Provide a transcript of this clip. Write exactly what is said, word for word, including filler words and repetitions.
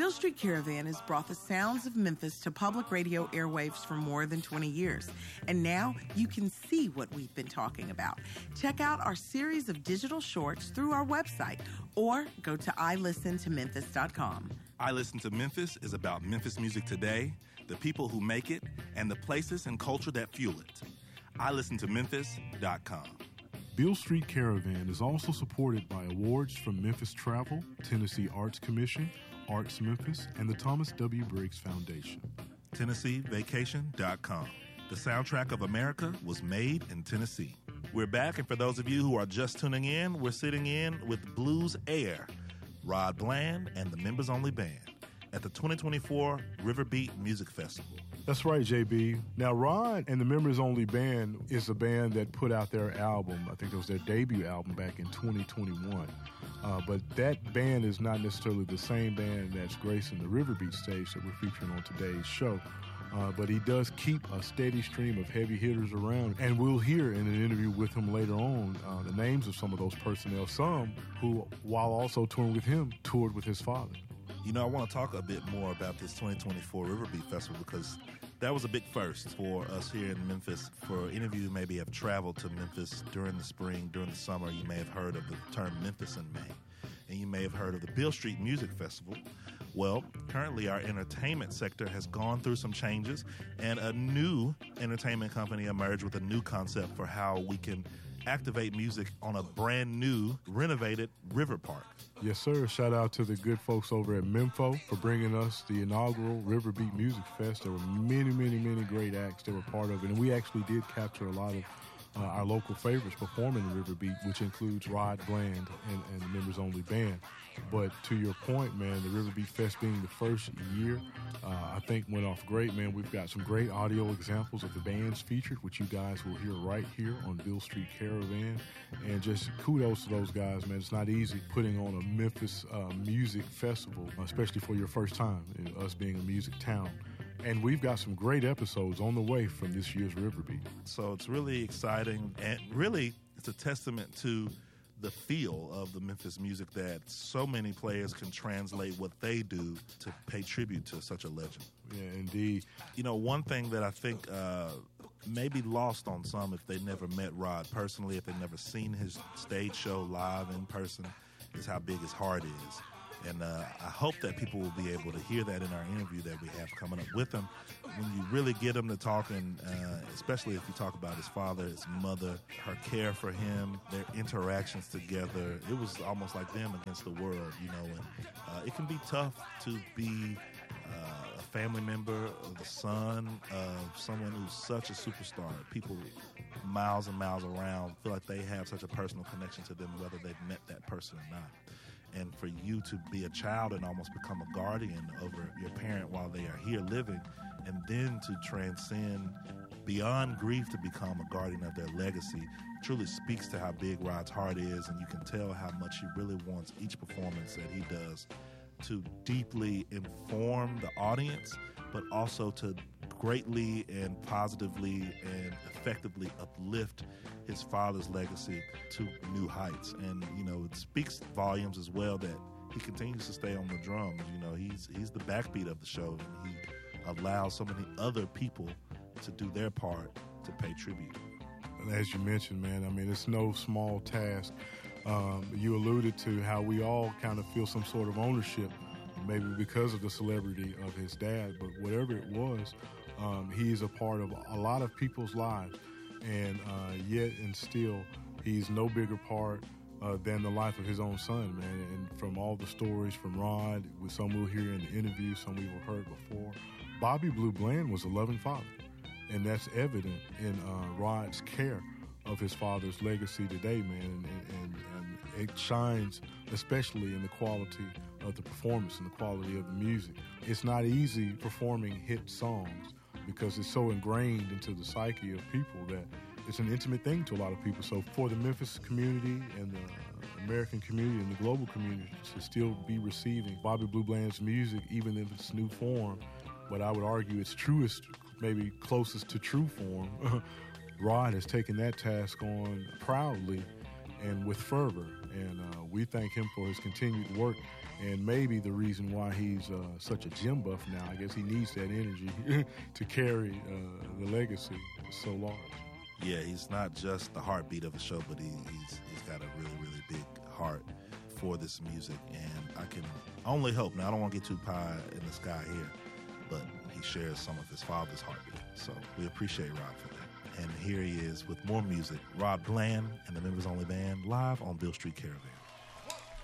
Beale Street Caravan has brought the sounds of Memphis to public radio airwaves for more than twenty years. And now you can see what we've been talking about. Check out our series of digital shorts through our website or go to i listen to memphis dot com. I Listen to Memphis is about Memphis music today, the people who make it, and the places and culture that fuel it. i listen to memphis dot com. Beale Street Caravan is also supported by awards from Memphis Travel, Tennessee Arts Commission, Arts Memphis, and the Thomas W. Briggs Foundation. Tennessee Vacation dot com. The soundtrack of America was made in Tennessee. We're back, and for those of you who are just tuning in, we're sitting in with Blues Air, Rod Bland, and the Members Only Band at the twenty twenty-four Riverbeat Music Festival. That's right, J B. Now, Rod and the Members Only Band is a band that put out their album. I think it was their debut album back in twenty twenty-one. Uh, but that band is not necessarily the same band that's gracing the Riverbeat stage that we're featuring on today's show. Uh, but he does keep a steady stream of heavy hitters around. And we'll hear in an interview with him later on uh, the names of some of those personnel, some who, while also touring with him, toured with his father. You know, I want to talk a bit more about this twenty twenty-four Riverbeat Festival because that was a big first for us here in Memphis. For any of you who maybe have traveled to Memphis during the spring, during the summer, you may have heard of the term Memphis in May. And you may have heard of the Beale Street Music Festival. Well, currently our entertainment sector has gone through some changes, and a new entertainment company emerged with a new concept for how we can activate music on a brand new, renovated river park. Yes, sir. Shout out to the good folks over at Memfo for bringing us the inaugural Riverbeat Music Fest. There were many, many, many great acts that were part of it, and we actually did capture a lot of uh, our local favorites performing in Riverbeat, which includes Rod Bland and, and the Members Only Band. But to your point, man, the Riverbeat Fest being the first year, uh, I think went off great, man. We've got some great audio examples of the bands featured, which you guys will hear right here on Beale Street Caravan. And just kudos to those guys, man. It's not easy putting on a Memphis uh, music festival, especially for your first time, you know, us being a music town. And we've got some great episodes on the way from this year's Riverbeat. So it's really exciting, and really it's a testament to the feel of the Memphis music that so many players can translate what they do to pay tribute to such a legend. Yeah, indeed. You know, one thing that I think uh, may be lost on some if they never met Rod personally, if they've never seen his stage show live in person, is how big his heart is. And uh, I hope that people will be able to hear that in our interview that we have coming up with him. When you really get him to talking, uh, especially if you talk about his father, his mother, her care for him, their interactions together, it was almost like them against the world, you know. And uh, it can be tough to be uh, a family member of the son of someone who's such a superstar. People miles and miles around feel like they have such a personal connection to them, whether they've met that person or not. And for you to be a child and almost become a guardian over your parent while they are here living, and then to transcend beyond grief to become a guardian of their legacy, truly speaks to how big Rod's heart is, and you can tell how much he really wants each performance that he does to deeply inform the audience, but also to greatly and positively and effectively uplift his father's legacy to new heights. And, you know, it speaks volumes as well that he continues to stay on the drums. You know, he's he's the backbeat of the show, and he allows so many other people to do their part to pay tribute. And as you mentioned, man, I mean, it's no small task. Um, you alluded to how we all kind of feel some sort of ownership, maybe because of the celebrity of his dad, but whatever it was, um, he is a part of a lot of people's lives. And uh, yet and still, he's no bigger part uh, than the life of his own son, man. And from all the stories from Rod, with some we'll hear in the interview, some we've heard before, Bobby Blue Bland was a loving father. And that's evident in uh, Rod's care of his father's legacy today, man. And, and, and it shines especially in the quality of the performance and the quality of the music. It's not easy performing hit songs because it's so ingrained into the psyche of people that it's an intimate thing to a lot of people. So for the Memphis community and the American community and the global community to still be receiving Bobby Blue Bland's music, even if it's new form, but I would argue its truest, maybe closest to true form, Rod has taken that task on proudly and with fervor. and uh, we thank him for his continued work. And maybe the reason why he's uh, such a gym buff now, I guess he needs that energy to carry uh, the legacy so large. Yeah, he's not just the heartbeat of the show, but he, he's he's got a really, really big heart for this music. And I can only hope, now I don't want to get too pie in the sky here, but he shares some of his father's heartbeat. So we appreciate Rod for that. And here he is with more music, Rod Bland and the Members Only Band, live on Beale Street Caravan.